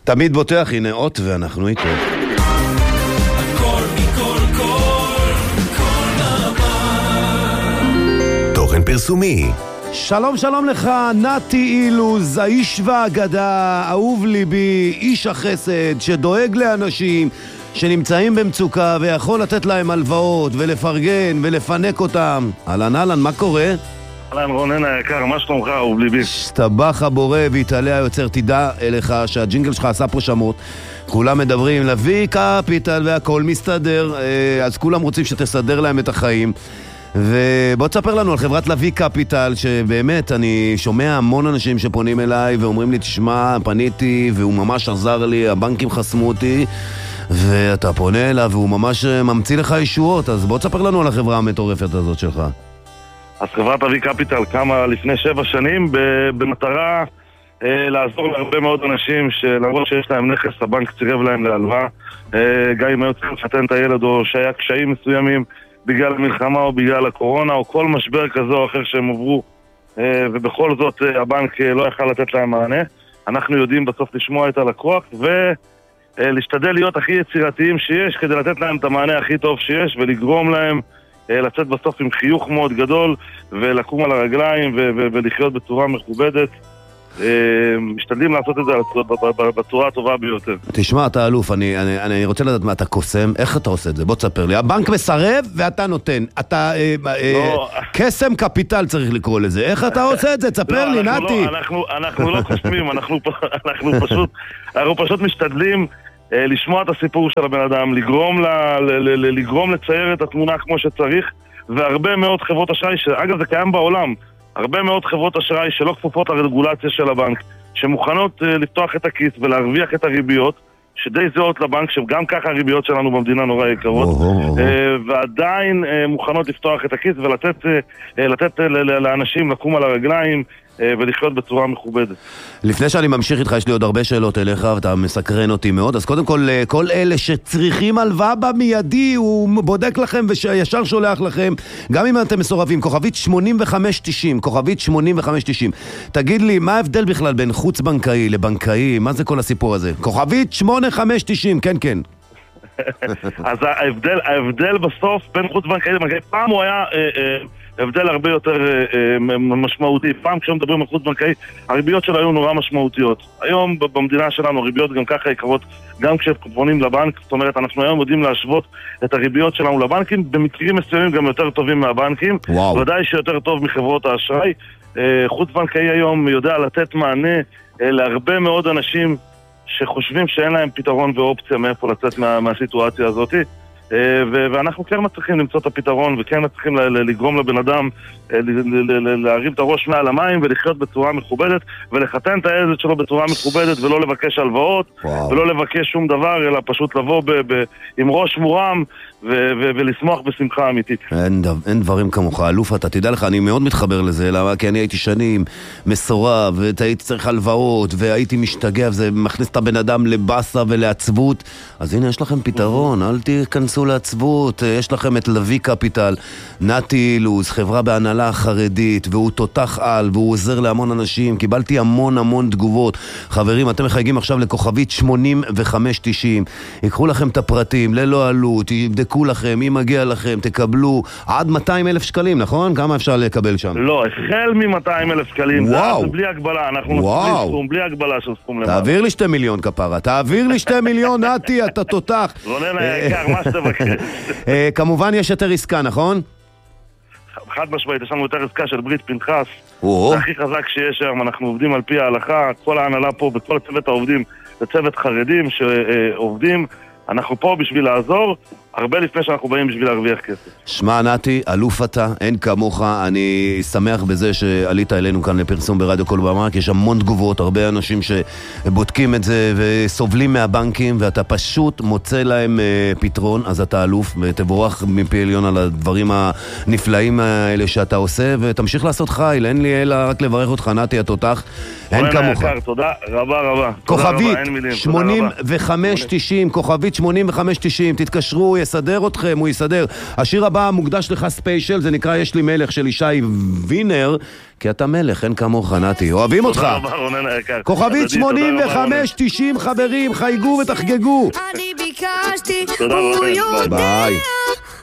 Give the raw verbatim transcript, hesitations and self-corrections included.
תמיד בוטח, הנה אות ואנחנו איתו. תוכן פרסומי. שלום שלום לך, נתי אילוז, האיש והאגדה, אהוב ליבי, איש החסד שדואג לאנשים שנמצאים במצוקה ויכול לתת להם הלוואות ולפרגן ולפנק אותם. אהלן אהלן, מה קורה? אהלן רונן היקר, מה שלומך אהוב ליבי? שתבח הבורא והתעלה היוצר. תדע אליך שהג'ינגל שלך עשה פה שמות, כולם מדברים להביא קפיטל והכל מסתדר, אז כולם רוצים שתסדר להם את החיים. ובוא תספר לנו על חברת לוי קפיטל, שבאמת אני שומע המון אנשים שפונים אליי ואומרים לי, תשמע, פניתי והוא ממש עזר לי, הבנקים חסמו אותי, ואתה פונה אליו והוא ממש ממציא לך ישועות. אז בוא תספר לנו על החברה המטורפת הזאת שלך. אז חברת לוי קפיטל קמה לפני שבע שנים במטרה אה, לעזור להרבה מאוד אנשים שלמרות שיש להם נכס, הבנק צירב להם להלוואה, אה, גם אם היו צריכים לחתן את הילד או שהיה קשיים מסוימים בגלל המלחמה או בגלל הקורונה או כל משבר כזה או אחר שהם עברו, אה, ובכל זאת אה, הבנק אה, לא יכל לתת להם מענה. אנחנו יודעים בסוף לשמוע את הלקוח ולהשתדל להיות הכי יצירתיים שיש כדי לתת להם את המענה הכי טוב שיש ולגרום להם לצאת בסוף עם חיוך מאוד גדול ולקום על הרגליים ו- ו- ולחיות בצורה מכובדת. משתדלים לעשות את זה בצורה הטובה ביותר. תשמע, אתה אלוף, אני, אני, אני רוצה לדעת מה אתה קוסם, איך אתה עושה את זה? בוא תספר לי. הבנק מסרב ואתה נותן. אתה, אה, לא. אה, קסם קפיטל צריך לקרוא לזה. איך אתה עושה את זה? תספר לא, לי, אנחנו נתי. לא, אנחנו, אנחנו לא קוסמים, אנחנו, אנחנו, פשוט, אנחנו פשוט משתדלים לשמוע את הסיפור של הבן אדם, לגרום, ל, ל, ל, לגרום לצייר את התמונה כמו שצריך, והרבה מאוד חברות אשראי, שאגב זה קיים בעולם, הרבה מאוד חברות אשראי שלא כפופות לרגולציה של הבנק, שמוכנות uh, לפתוח את הכיס ולהרוויח את הריביות, שדי זהות לבנק, שגם ככה הריביות שלנו במדינה נורא יקרות, oh, oh, oh. Uh, ועדיין uh, מוכנות לפתוח את הכיס ולתת uh, uh, לתת, uh, לאנשים לקום על הרגליים, ולחיות בצורה מכובדת. לפני שאני ממשיך איתך, יש לי עוד הרבה שאלות אליך, ואתה מסקרן אותי מאוד. אז קודם כל, כל אלה שצריכים הלוואה במיידי, הוא בודק לכם וישר שולח לכם, גם אם אתם מסורבים, כוכבית שמונים וחמש תשעים, כוכבית שמונים וחמש תשעים. תגיד לי, מה ההבדל בכלל בין חוץ בנקאי לבנקאי? מה זה כל הסיפור הזה? כוכבית שמונים וחמש תשעים, כן, כן. אז ההבדל, ההבדל בסוף בין חוץ בנקאי לבנקאי, פעם הוא היה... הבדל הרבה יותר אה, משמעותי. פעם כשהם מדברים על חוץ בנקאי, הריביות שלו היו נורא משמעותיות. היום במדינה שלנו הריביות גם ככה יקרות, גם כשפונים לבנק. זאת אומרת, אנחנו היום יודעים להשוות את הריביות שלנו לבנקים, במקרים מסוימים גם יותר טובים מהבנקים. וואו. ודאי שיותר טוב מחברות האשראי. אה, חוץ בנקאי היום יודע לתת מענה אה, להרבה מאוד אנשים שחושבים שאין להם פתרון ואופציה מאיפה לצאת מה, מהסיטואציה הזאת. ואנחנו כן מצליחים למצוא את הפתרון וכן מצליחים לגרום לבן אדם להרים את הראש מעל המים ולחיות בצורה מכובדת ולחתן את הילד שלו בצורה מכובדת ולא לבקש הלוואות ולא לבקש שום דבר, אלא פשוט לבוא עם ראש מורם ולשמוח בשמחה אמיתית. אין דברים כמוך, אלוף אתה. תדע לך, אני מאוד מתחבר לזה, למה? כי אני הייתי שנים מסורב והייתי צריך הלוואות והייתי משתגע, וזה מכניס את הבן אדם לבסה ולעצבות. אז הנה, יש לכם פתרון, אל תיכנסו לעצבות. יש לכם את לוי קפיטל, נתי אילוז, חברה בהנהלה חרדית, והוא תותח על והוא עוזר להמון אנשים. קיבלתי המון המון תגובות. חברים, אתם מחייגים עכשיו לכוכבית שמונים וחמש תשעים, יקחו לכם את הפרטים ללא עלות, יבדקו לכם, אם מגיע לכם, תקבלו עד מאתיים אלף שקלים, נכון? כמה אפשר לקבל שם? לא, החל מ-מאתיים אלף שקלים, זה בלי הגבלה, אנחנו נצטרך סכום, בלי הגבלה של סכום למעלה. תעביר לי שתי מיליון כפרה, תעביר לי שתי מיליון, נתי, אתה תותח. רונן היקר, מה שתבקש. כמובן יש יותר עסקה, נכון? חד משמעית, יש לנו יותר עסקה של ברית פנחס, זה הכי חזק שיש היום, אנחנו עובדים על פי ההלכה, כל ההנהלה פה וכל צוות העובדים, זה צוות חרדים שעובדים, אנחנו פה בשביל לעזור, הרבה לפני שאנחנו באים בשביל להרוויח כסף. שמע נתי, אלוף אתה, אין כמוך, אני שמח בזה שעלית אלינו כאן לפרסום ברדיו כל במה, כי יש המון תגובות, הרבה אנשים שבודקים את זה וסובלים מהבנקים, ואתה פשוט מוצא להם פתרון, אז אתה אלוף, ותבורך מפי עליון על הדברים הנפלאים האלה שאתה עושה, ותמשיך לעשות חייל, אין לי אלא רק לברך אותך, נתי התותח, אין כמוך. תודה רבה רבה. כוכבית שמונים וחמש תשעים, כוכבית כוכבית שמונים וחמש תשעים, תתקשרו, הוא יסדר אתכם, הוא יסדר. השיר הבא מוקדש לך ספיישל, זה נקרא יש לי מלך של ישי וינר, כי אתה מלך, אין כמוך נתי, אוהבים אותך. תודה רבה רונן היקר. כוכבית שמונים וחמש תשעים חברים, חייגו ותחגגו. אני ביקשתי, תודה הוא רבה. יודע. ביי.